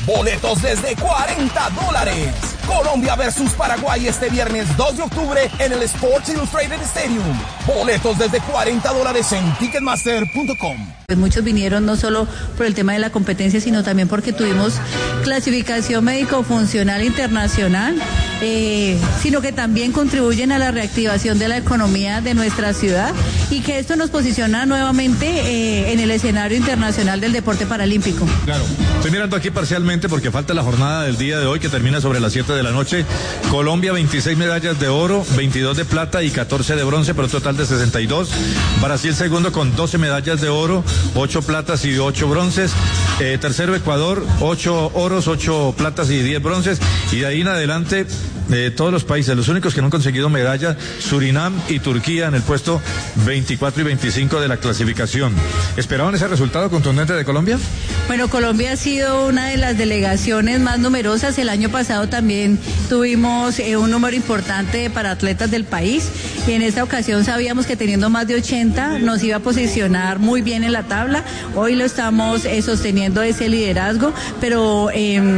Boletos desde $40. Colombia versus Paraguay este viernes 2 de octubre en el Sports Illustrated Stadium. Boletos desde $40 en Ticketmaster.com. Pues muchos vinieron no solo por el tema de la competencia, sino también porque tuvimos clasificación médico-funcional internacional, sino que también contribuyen a la reactivación de la economía de nuestra ciudad y que esto nos posiciona nuevamente en el escenario internacional del deporte paralímpico. Claro, estoy mirando aquí parcialmente porque falta la jornada del día de hoy que termina sobre las 7 de la noche. Colombia 26 medallas de oro, 22 de plata y 14 de bronce, por un total de 62. Brasil segundo con 12 medallas de oro, 8 platas y 8 bronces. Tercero Ecuador, 8 oros, 8 platas y 10 bronces. Y de ahí en adelante todos los países, los únicos que no han conseguido medallas, Surinam y Turquía en el puesto 24 y 25 de la clasificación. ¿Esperaban ese resultado contundente de Colombia? Bueno, Colombia ha sido una de las delegaciones más numerosas. El año pasado también tuvimos un número importante para atletas del país y en esta ocasión sabíamos que teniendo más de 80 nos iba a posicionar muy bien en la tabla. Hoy lo estamos sosteniendo ese liderazgo, pero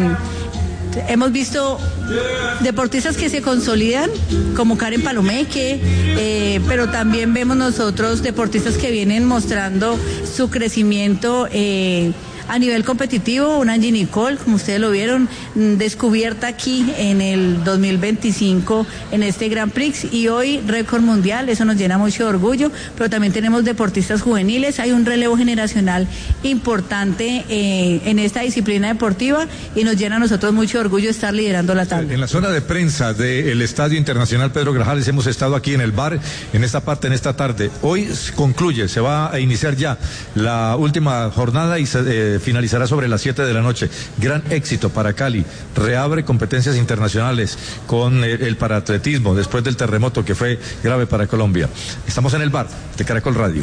hemos visto deportistas que se consolidan, como Karen Palomeque, pero también vemos nosotros deportistas que vienen mostrando su crecimiento a nivel competitivo. Una Angie Nicole, como ustedes lo vieron, descubierta aquí en el 2025 en este Grand Prix y hoy récord mundial. Eso nos llena mucho de orgullo, pero también tenemos deportistas juveniles. Hay un relevo generacional importante en esta disciplina deportiva y nos llena a nosotros mucho de orgullo estar liderando la tabla. En la zona de prensa del Estadio Internacional Pedro Grajales hemos estado aquí en el bar, en esta parte, en esta tarde. Hoy concluye, se va a iniciar ya la última jornada y finalizará sobre las 7 de la noche. Gran éxito para Cali, reabre competencias internacionales con el paraatletismo después del terremoto que fue grave para Colombia. Estamos en el bar de Caracol Radio.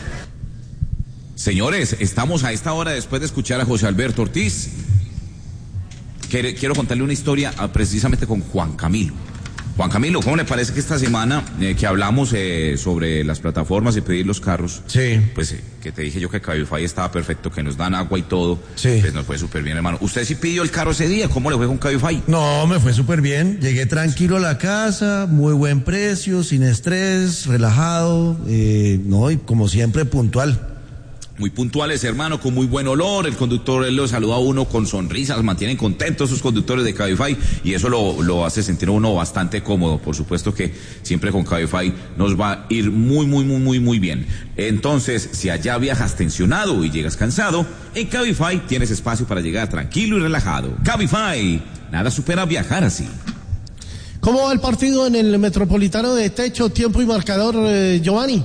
Señores, estamos a esta hora después de escuchar a José Alberto Ortiz. Quiero contarle una historia precisamente con Juan Camilo. Juan Camilo, ¿cómo le parece que esta semana que hablamos sobre las plataformas y pedir los carros? Sí. Pues que te dije yo que Cabify estaba perfecto, que nos dan agua y todo. Sí. Pues nos fue súper bien, hermano. ¿Usted sí pidió el carro ese día? ¿Cómo le fue con Cabify? No, me fue súper bien. Llegué tranquilo a la casa, muy buen precio, sin estrés, relajado, no, y como siempre puntual. Muy puntuales, hermano, con muy buen olor. El conductor, él lo saluda a uno con sonrisas, mantienen contentos sus conductores de Cabify y eso lo hace sentir a uno bastante cómodo. Por supuesto que siempre con Cabify nos va a ir muy bien. Entonces, si allá viajas tensionado y llegas cansado, en Cabify tienes espacio para llegar tranquilo y relajado. Cabify, nada supera viajar así. ¿Cómo va el partido en el Metropolitano de Techo, tiempo y marcador, Giovanni?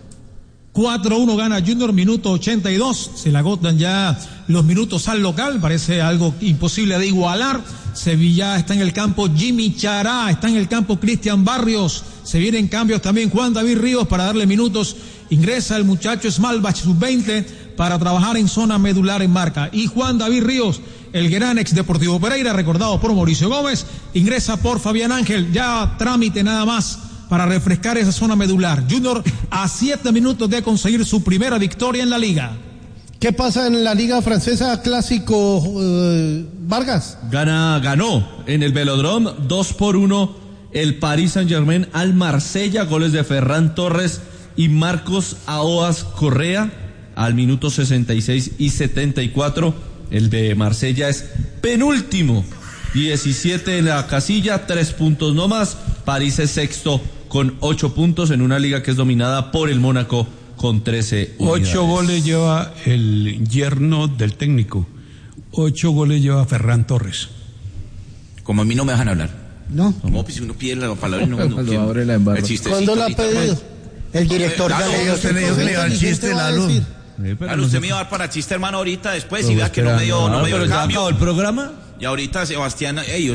4-1 gana Junior, minuto 82, se le agotan ya los minutos al local, parece algo imposible de igualar. Sevilla está en el campo, Jimmy Chará está en el campo, Cristian Barrios, se vienen cambios también, Juan David Ríos para darle minutos, ingresa el muchacho Smalbach sub-20 para trabajar en zona medular en marca, y Juan David Ríos, el gran ex Deportivo Pereira, recordado por Mauricio Gómez, ingresa por Fabián Ángel, ya trámite nada más para refrescar esa zona medular. Junior a 7 minutos de conseguir su primera victoria en la liga. ¿Qué pasa en la liga francesa? Clásico, Vargas. Ganó en el Velodrome 2-1 el Paris Saint-Germain al Marsella, goles de Ferran Torres y Marcos Aoas Correa al minuto 66 y 74. El de Marsella es penúltimo, 17 en la casilla, 3 puntos no más. París es sexto con 8 puntos en una liga que es dominada por el Mónaco con 13 unidades. 8 goles lleva el yerno del técnico. 8 goles lleva Ferran Torres. Como a mí no me dejan hablar. No. Como pues si uno pide la palabra y no abre la embarra. ¿Cuándo la ha pedido? El director Gallego usted le dijo que le iba al chiste, Lalo. Claro, usted me iba a dar para chiste, hermano, ahorita después y vea que no me dio el cambio. ¿El programa? Y ahorita Sebastián,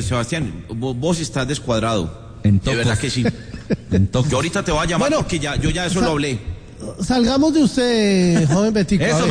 vos estás descuadrado. De verdad que sí. Yo ahorita te voy a llamar porque yo ya eso lo hablé. Salgamos de usted, joven Betico.